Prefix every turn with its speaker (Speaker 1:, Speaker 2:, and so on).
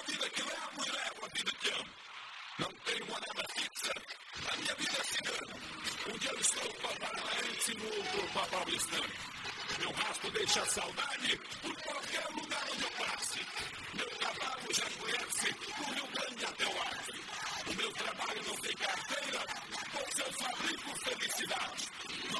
Speaker 1: vida que levo e levo a vida que amo. Não tenho morada fixa, a minha vida é cigana. Um dia eu estou paranaense no outro paulistano. Meu rastro deixa saudade por qualquer lugar onde eu passe. Meu cavalo já conhece do Rio Grande até o Acre. O meu trabalho não tem carteira, pois eu fabrico felicidade.